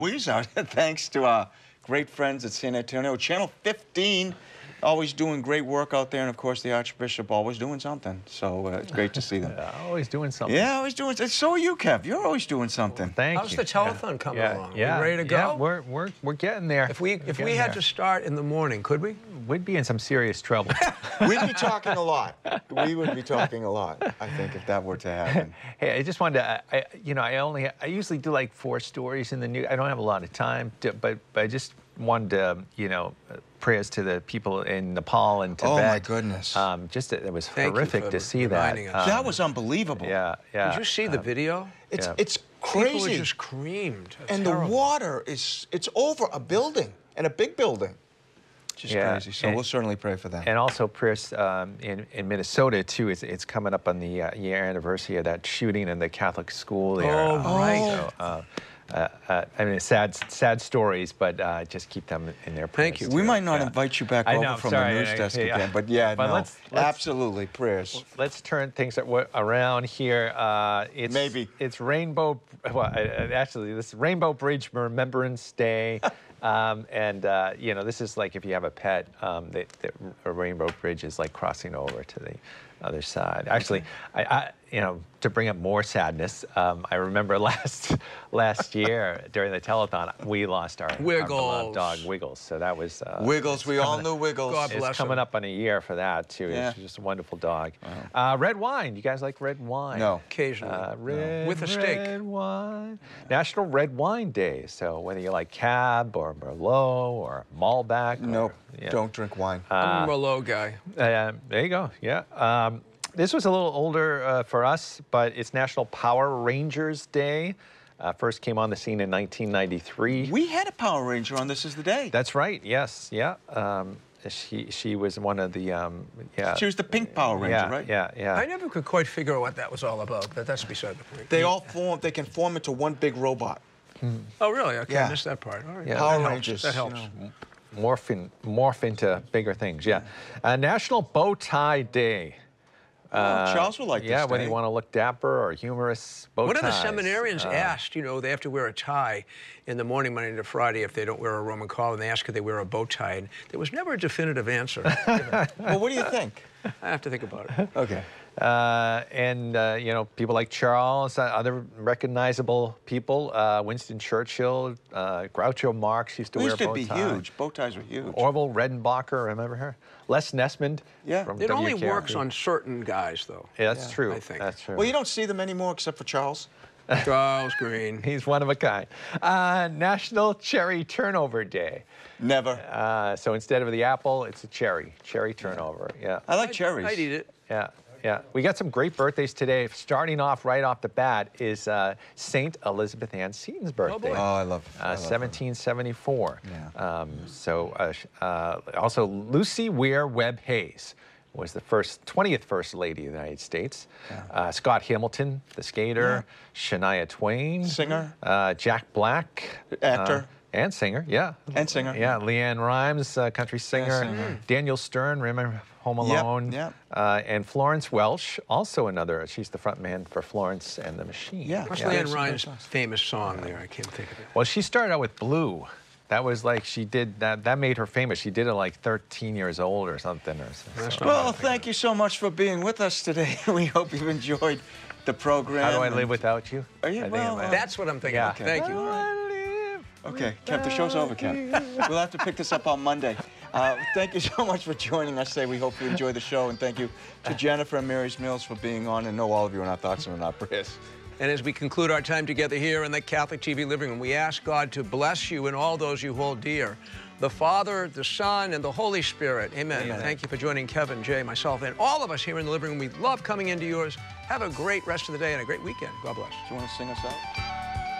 We's out thanks to our great friends at San Antonio. Channel 15, always doing great work out there. And, of course, the Archbishop always doing something. So it's great to see them. Always doing something. Yeah, always doing something. So are you, Kev. You're always doing something. Well, thank you. How's the telethon coming along? Yeah. We ready to go? Yeah, we're getting there. If we had to start in the morning, could we? We'd be in some serious trouble. We'd be talking a lot. We would be talking a lot, I think, if that were to happen. Hey, I just wanted to, I usually do like 4 stories in the news. I don't have a lot of time, but I just wanted to, prayers to the people in Nepal and Tibet. Oh, my goodness. It was horrific to see that. That was unbelievable. Yeah. Did you see the video? It's crazy. People just creamed. And the water it's over a building, and a big building. Just crazy. So we'll certainly pray for that. And also prayers in Minnesota, too. It's coming up on the year anniversary of that shooting in the Catholic school there. Oh, right. So, I mean, sad stories, but just keep them in their prayers. Thank you. We might not invite you back over from the news desk again, but let's absolutely, prayers. Let's turn things around here. It's Rainbow. Well, actually, this is Rainbow Bridge Remembrance Day. This is like if you have a pet, a Rainbow Bridge is like crossing over to the other side. Actually, to bring up more sadness, I remember last year during the telethon, we lost our beloved dog Wiggles. So that was Wiggles. We all knew Wiggles. God bless It's coming up on a year for that too. Yeah. It's just a wonderful dog. Wow. Red wine. You guys like red wine? No. Occasionally. With a steak. Red wine. National Red Wine Day. So whether you like Cab or Merlot or Malbec. Nope. Don't drink wine. I'm a Merlot guy. There you go. Yeah. This was a little older for us, but it's National Power Rangers Day. First came on the scene in 1993. We had a Power Ranger on This Is the Day. That's right. Yes. Yeah. She was one of the She was the pink Power Ranger, right? Yeah. I never could quite figure out what that was all about, but that's beside the point. They can form into one big robot. Oh, really? Okay, Yeah. I missed that part. All right. Yeah. Power Rangers. That helps. Morph into bigger things. Yeah. National Bow Tie Day. Charles will like this Yeah, day. whether you want to look dapper or humorous, bow One of the ties. seminarians asked, they have to wear a tie in the morning, Monday to Friday, if they don't wear a Roman collar, and they ask if they wear a bow tie, and there was never a definitive answer given. Well, what do you think? I have to think about it. Okay. People like Charles, other recognizable people, Winston Churchill, Groucho Marx used to wear a bow tie. Used to be huge. Bow ties were huge. Orville Redenbacher, remember her? Les Nessman from It only WKRP. works on certain guys, though. Yeah, that's true. I think. That's true. Well, you don't see them anymore except for Charles. Charles Green. He's one of a kind. National Cherry Turnover Day. Never. So instead of the apple, it's a cherry. Cherry turnover. Yeah. I like cherries. I'd eat it. Yeah. We got some great birthdays today. Starting off right off the bat is Saint Elizabeth Ann Seton's birthday. Oh, I love 1774. Yeah. Also Lucy Weir Webb Hayes was the 20th First Lady of the United States. Yeah. Scott Hamilton, the skater. Shania Twain. Singer. Jack Black. Actor. And singer, yeah. And singer. Yeah, Leanne Rimes, country singer. singer. Daniel Stern, remember Home Alone? Yep. And Florence Welch, also another, she's the front man for Florence and the Machine. Yeah. What's Leanne Rimes' famous song there? I can't think of it. Well, she started out with Blue. That was like, she did, that made her famous. She did it like 13 years old or something. Well, thank you so much for being with us today. We hope you've enjoyed the program. How do I live without you? That's what I'm thinking. Yeah. Okay. Thank you. Okay, Kev, the show's over, Kev. We'll have to pick this up on Monday. Thank you so much for joining us today. We hope you enjoy the show, and thank you to Jennifer and Mary's Mills for being on, and know all of you in our thoughts and in our prayers. And as we conclude our time together here in the Catholic TV living room, we ask God to bless you and all those you hold dear. The Father, the Son, and the Holy Spirit. Amen. Thank you for joining Kevin, Jay, myself, and all of us here in the living room. We love coming into yours. Have a great rest of the day and a great weekend. God bless. Do you want to sing us out?